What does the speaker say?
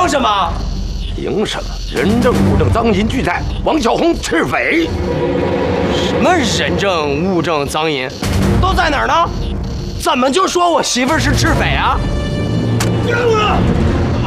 凭什么？ 凭什么？人证、物证、赃银俱在，王小红赤匪。 什么人证、物证、赃银，都在哪儿呢？怎么就说我媳妇儿是赤匪啊？